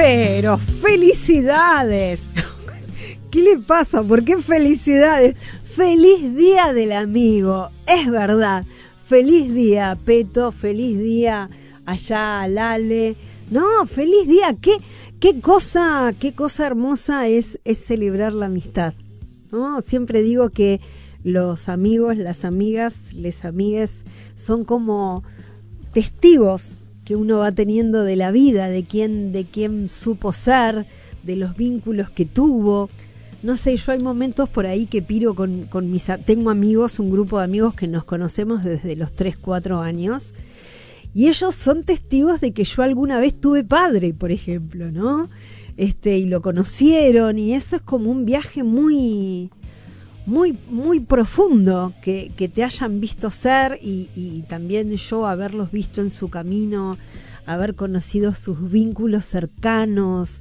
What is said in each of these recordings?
Pero felicidades. ¿Qué le pasa? ¿Por qué felicidades? Feliz día del amigo, es verdad. Feliz día, Peto, feliz día allá, Lale. No, feliz día. Qué cosa hermosa es celebrar la amistad, ¿no? Siempre digo que los amigos, las amigas, les amigues son como testigos que uno va teniendo de la vida, de quién supo ser, de los vínculos que tuvo. No sé, yo hay momentos por ahí que piro con tengo amigos, un grupo de amigos que nos conocemos desde los 3, 4 años, y ellos son testigos de que yo alguna vez tuve padre, por ejemplo, ¿no? Y lo conocieron, y eso es como un viaje muy, muy, muy profundo, que te hayan visto ser, y también yo haberlos visto en su camino, haber conocido sus vínculos cercanos,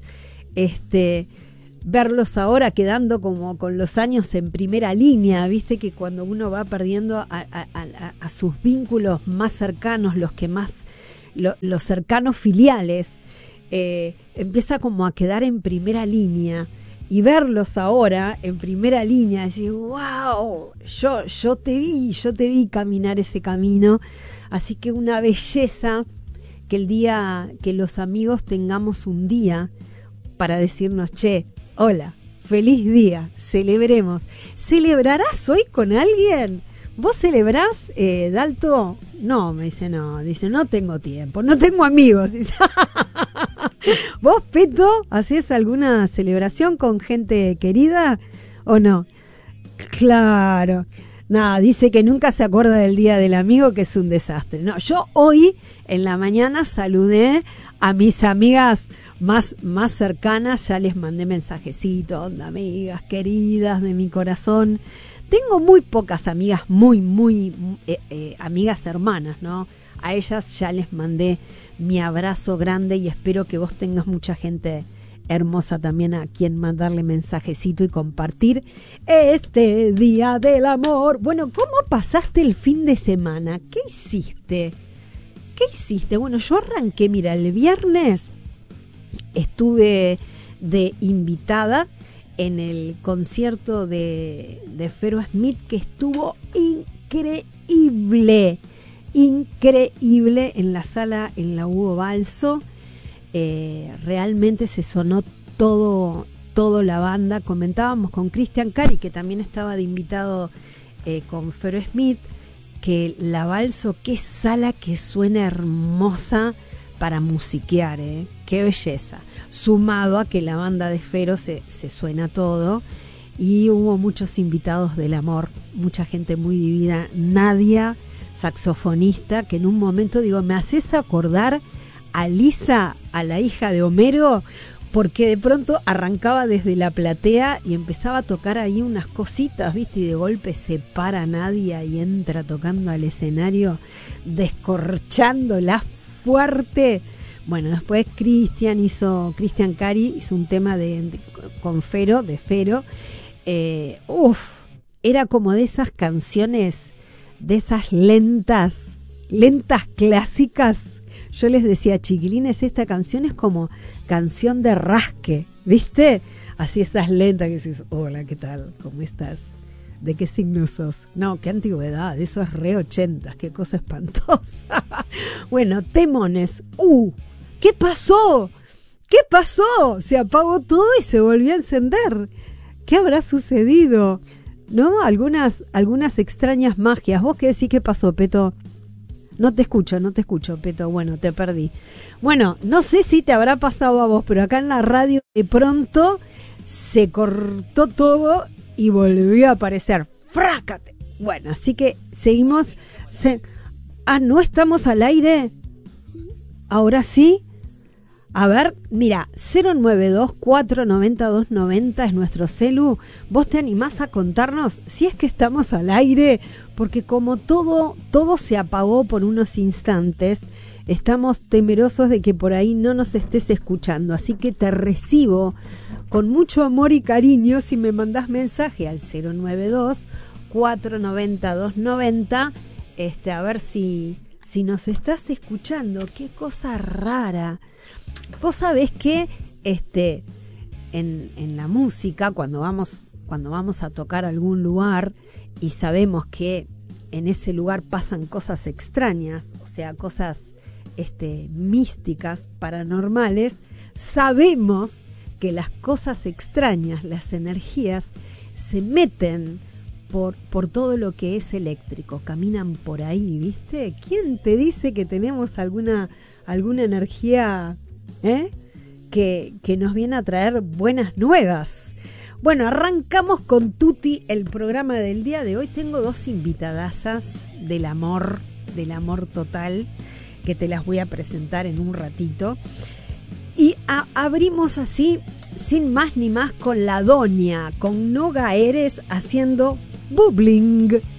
verlos ahora quedando como con los años en primera línea. Viste que cuando uno va perdiendo a sus vínculos más cercanos, los cercanos filiales, empieza como a quedar en primera línea, y verlos ahora en primera línea, decir, wow, yo te vi caminar ese camino. Así que una belleza que el día que los amigos tengamos un día para decirnos, che, hola, feliz día, celebremos. ¿Celebrarás hoy con alguien? ¿Vos celebrás, Dalto? No, me dice, no tengo tiempo, no tengo amigos, dice. ¿Vos, Peto, hacés alguna celebración con gente querida o no? Claro. Nada, dice que nunca se acuerda del día del amigo, que es un desastre. No, yo hoy en la mañana saludé a mis amigas más cercanas, ya les mandé mensajecitos, onda, amigas queridas de mi corazón. Tengo muy pocas amigas, muy amigas hermanas, ¿no? A ellas ya les mandé mi abrazo grande, y espero que vos tengas mucha gente hermosa también a quien mandarle mensajecito y compartir este día del amor. Bueno, ¿cómo pasaste el fin de semana? ¿Qué hiciste? Bueno, yo arranqué, mira, el viernes estuve de invitada en el concierto de Fero Smith, que estuvo increíble en la sala, en la Hugo Balso. Realmente se sonó todo la banda. Comentábamos con Cristian Cari, que también estaba de invitado con Fero Smith, que la Balso, qué sala que suena hermosa para musiquear, qué belleza, sumado a que la banda de Fero se suena todo, y hubo muchos invitados del amor, mucha gente muy divina. Nadia, saxofonista, que en un momento digo, me haces acordar a Lisa, a la hija de Homero, porque de pronto arrancaba desde la platea y empezaba a tocar ahí unas cositas, ¿viste? Y de golpe se para Nadia y entra tocando al escenario, descorchándola fuerte. Bueno, después Cristian Cari hizo un tema con Fero, de Fero. Era como de esas canciones, de esas lentas clásicas. Yo les decía, chiquilines, esta canción es como canción de rasque, ¿viste? Así esas lentas que dices, hola, ¿qué tal? ¿Cómo estás? ¿De qué signo sos? No, qué antigüedad, eso es re 80, qué cosa espantosa. Bueno, temones. ¿Qué pasó? Se apagó todo y se volvió a encender. ¿Qué habrá sucedido? ¿No? Algunas extrañas magias. ¿Vos qué decís que pasó, Peto? No te escucho, Peto. Bueno, te perdí. Bueno, no sé si te habrá pasado a vos, pero acá en la radio de pronto se cortó todo y volvió a aparecer. ¡Frácate! Bueno, así que seguimos. ¿No estamos al aire? ¿Ahora sí? A ver, mira, 092-490-290 es nuestro celu. ¿Vos te animás a contarnos si es que estamos al aire? Porque como todo se apagó por unos instantes, estamos temerosos de que por ahí no nos estés escuchando. Así que te recibo con mucho amor y cariño si me mandás mensaje al 092-490-290, a ver si nos estás escuchando. Qué cosa rara. Vos sabés que en la música, cuando vamos a tocar algún lugar y sabemos que en ese lugar pasan cosas extrañas, o sea, cosas místicas, paranormales, sabemos que las cosas extrañas, las energías, se meten por todo lo que es eléctrico, caminan por ahí, ¿viste? ¿Quién te dice que tenemos alguna energía que nos viene a traer buenas nuevas? Bueno, arrancamos con Tuti el programa del día de hoy. Tengo 2 invitadasas del amor total, que te las voy a presentar en un ratito. Y abrimos así, sin más ni más, con la Doña, con Noga Eres haciendo bubbling.